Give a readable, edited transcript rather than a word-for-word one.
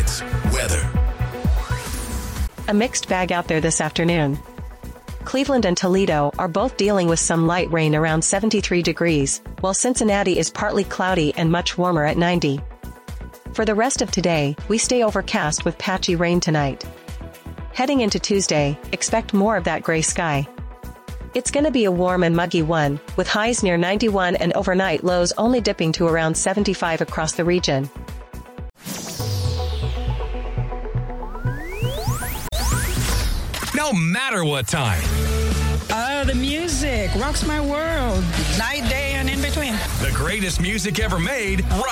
Sports. Weather. A mixed bag out there this afternoon. Cleveland and Toledo are both dealing with some light rain around 73 degrees, while Cincinnati is partly cloudy and much warmer at 90. For the rest of today, we stay overcast with patchy rain tonight. Heading into Tuesday, expect more of that gray sky. It's gonna be a warm and muggy one, with highs near 91 and overnight lows only dipping to around 75 across the region. No matter what time. The music rocks my world. Night, day, and in between. The greatest music ever made.